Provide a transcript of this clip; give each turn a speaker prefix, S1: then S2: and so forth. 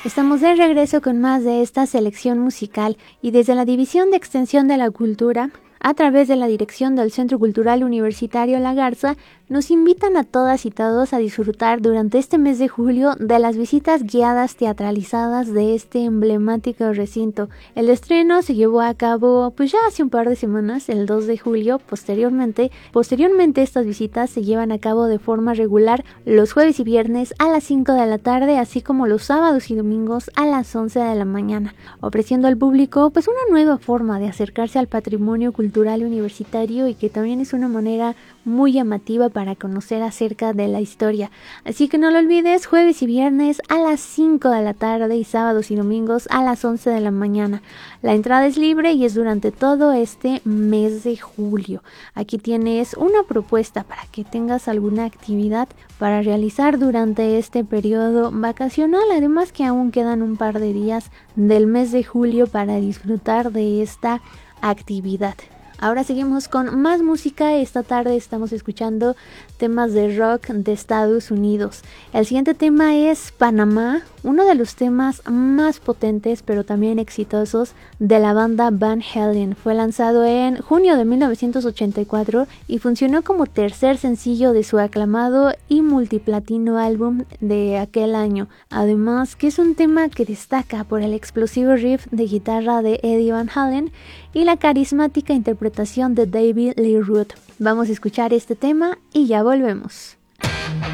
S1: Estamos de regreso con más de esta selección musical y desde la División de Extensión de la Cultura, a través de la dirección del Centro Cultural Universitario La Garza, nos invitan a todas y todos a disfrutar durante este mes de julio de las visitas guiadas teatralizadas de este emblemático recinto. El estreno se llevó a cabo pues ya hace un par de semanas, el 2 de julio. Posteriormente estas visitas se llevan a cabo de forma regular los jueves y viernes a las 5 de la tarde, así como los sábados y domingos a las 11 de la mañana, ofreciendo al público pues una nueva forma de acercarse al patrimonio cultural universitario y que también es una manera muy llamativa para conocer acerca de la historia. Así que no lo olvides, jueves y viernes a las 5 de la tarde y sábados y domingos a las 11 de la mañana. La entrada es libre y es durante todo este mes de julio. Aquí tienes una propuesta para que tengas alguna actividad para realizar durante este periodo vacacional, además que aún quedan un par de días del mes de julio para disfrutar de esta actividad. Ahora seguimos con más música. Esta tarde estamos escuchando temas de rock de Estados Unidos. El siguiente tema es Panamá, uno de los temas más potentes pero también exitosos de la banda Van Halen. Fue lanzado en junio de 1984 y funcionó como tercer sencillo de su aclamado y multiplatino álbum de aquel año. Además que es un tema que destaca por el explosivo riff de guitarra de Eddie Van Halen y la carismática interpretación de David Lee Roth. Vamos a escuchar este tema y ya volvemos.